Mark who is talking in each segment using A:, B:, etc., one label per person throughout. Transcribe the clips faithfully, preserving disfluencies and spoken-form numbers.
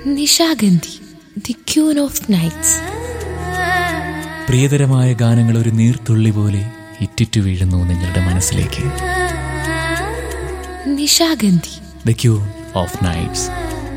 A: Nishagandhi, the queen of nights.
B: പ്രിയതരമായ ഗാനങ്ങൾ ഒരു നീർത്തുള്ളി പോലെ ഇറ്റിറ്റു വീഴുന്നു നിങ്ങളുടെ മനസ്സിലേക്ക്.
A: Nishagandhi,
B: the queen of nights.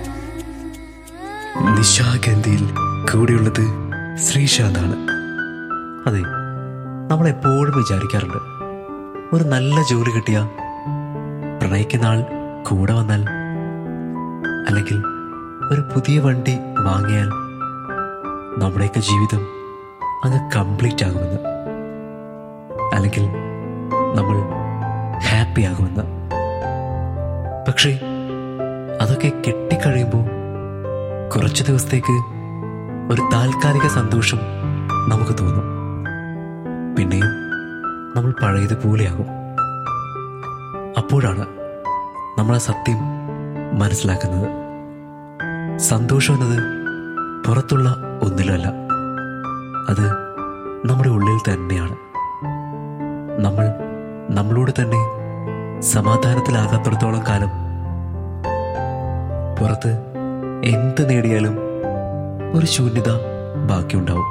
C: നിശാഗന്ധിയിൽ കൂടെയുള്ളത് ശ്രീശാന്താണ്. അതെ, നമ്മളെപ്പോഴും വിചാരിക്കാറുണ്ട്, ഒരു നല്ല ജോലി കിട്ടിയ, പ്രണയിക്കുന്ന ആൾ കൂടെ വന്നാൽ, അല്ലെങ്കിൽ ഒരു പുതിയ വണ്ടി വാങ്ങിയാൽ നമ്മുടെയൊക്കെ ജീവിതം അങ്ങ് കംപ്ലീറ്റ് ആകുമെന്ന്, അല്ലെങ്കിൽ നമ്മൾ ഹാപ്പി ആകുമെന്ന്. പക്ഷേ അതൊക്കെ കെട്ടിക്കഴിയുമ്പോൾ കുറച്ച് ദിവസത്തേക്ക് ഒരു താൽക്കാലിക സന്തോഷം നമുക്ക് തോന്നും. പിന്നെയും നമ്മൾ പഴയതുപോലെയാകും. അപ്പോഴാണ് നമ്മൾ ആ സത്യം മനസ്സിലാക്കുന്നത്. സന്തോഷം എന്നത് പുറത്തുള്ള ഒന്നിലല്ല, അത് നമ്മുടെ ഉള്ളിൽ തന്നെയാണ്. നമ്മൾ നമ്മളോട് തന്നെ സമാധാനത്തിലാകാത്തിടത്തോളം കാലം പുറത്ത് എന്ത് നേടിയാലും ഒരു ശൂന്യത ബാക്കിയുണ്ടാവും.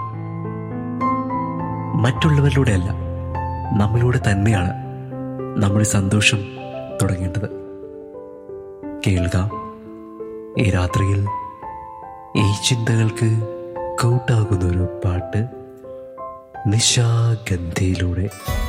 C: മറ്റുള്ളവരിലൂടെയല്ല, നമ്മളിലൂടെ തന്നെയാണ് നമ്മുടെ സന്തോഷം തുടങ്ങേണ്ടത്. കേൾക്കുക ഈ രാത്രിയിൽ ഈ ചിന്തകൾക്ക് കൂട്ടാകുന്നൊരു പാട്ട് നിശാഗന്ധിയിലൂടെ.